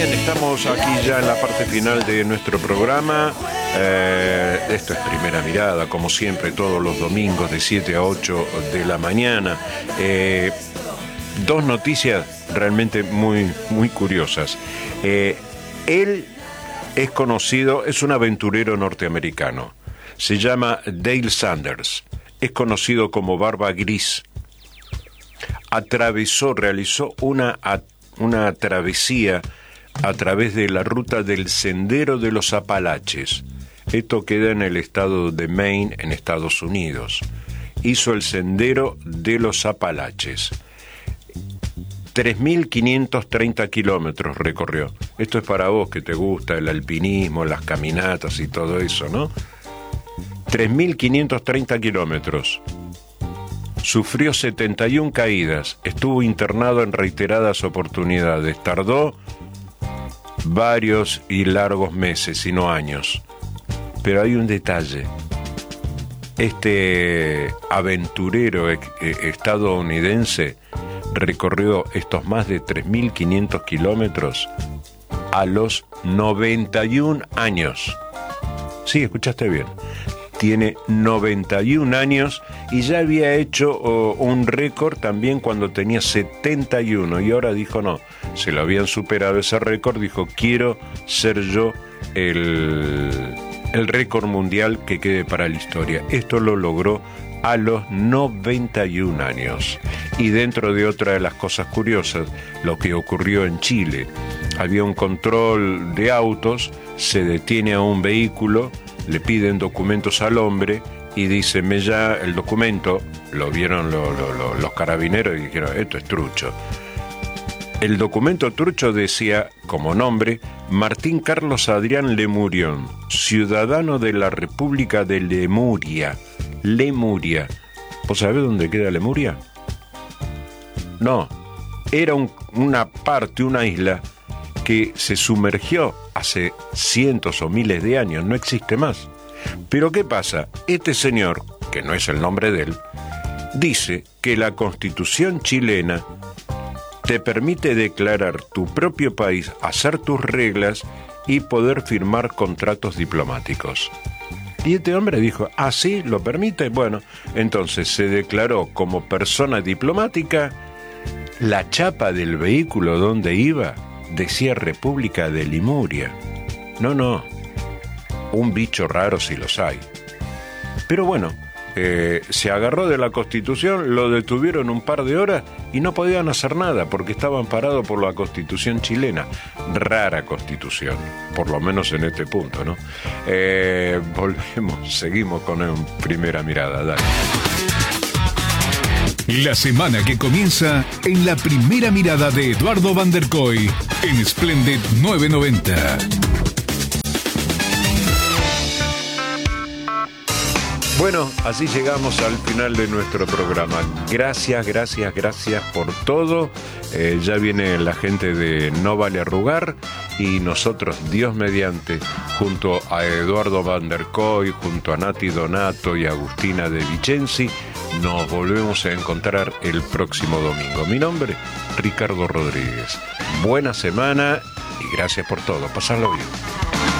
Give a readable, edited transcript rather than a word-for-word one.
Estamos aquí ya en la parte final de nuestro programa. Esto es Primera Mirada, como siempre, todos los domingos de 7 a 8 de la mañana. Dos noticias realmente muy, muy curiosas. Él es conocido, es un aventurero norteamericano. Se llama Dale Sanders. Es conocido como Barba Gris. Realizó una travesía a través de la ruta del Sendero de los Apalaches. Esto queda en el estado de Maine, en Estados Unidos. Hizo el Sendero de los Apalaches. 3.530 kilómetros recorrió. Esto es para vos que te gusta el alpinismo, las caminatas y todo eso, ¿no? 3.530 kilómetros. Sufrió 71 caídas. Estuvo internado en reiteradas oportunidades. Tardó varios y largos meses, si no años. Pero hay un detalle. Este aventurero estadounidense recorrió estos más de 3.500 kilómetros a los 91 años. Sí, escuchaste bien. Tiene 91 años y ya había hecho un récord también cuando tenía 71 y ahora dijo no, se lo habían superado ese récord, dijo quiero ser yo el récord mundial que quede para la historia. Esto lo logró a los 91 años. Y dentro de otra de las cosas curiosas, lo que ocurrió en Chile, había un control de autos, se detiene a un vehículo, le piden documentos al hombre y dice, el documento, lo vieron los carabineros y dijeron, esto es trucho. El documento trucho decía, como nombre, Martín Carlos Adrián Lemurión, ciudadano de la República de Lemuria. Lemuria. ¿Vos sabés dónde queda Lemuria? No, era una isla que se sumergió hace cientos o miles de años, no existe más. Pero ¿qué pasa? Este señor, que no es el nombre de él, dice que la Constitución chilena te permite declarar tu propio país, hacer tus reglas y poder firmar contratos diplomáticos. Y este hombre dijo, ¿ah, sí? ¿Lo permite? Bueno, entonces se declaró como persona diplomática. La chapa del vehículo donde iba decía República de Lemuria. No, un bicho raro si los hay. Pero bueno, se agarró de la Constitución, lo detuvieron un par de horas y no podían hacer nada porque estaban parados por la Constitución chilena. Rara Constitución, por lo menos en este punto, ¿no? Volvemos, seguimos con Primera Mirada, dale. La semana que comienza en la Primera Mirada de Eduardo Van der Kooi en Splendid 990. Bueno, así llegamos al final de nuestro programa. Gracias por todo. Ya viene la gente de No Vale Arrugar y nosotros, Dios mediante, junto a Eduardo Van der Kooi, junto a Nati Donato y Agustina De Vicenzi, nos volvemos a encontrar el próximo domingo. Mi nombre, Ricardo Rodríguez. Buena semana y gracias por todo. Pasarlo bien.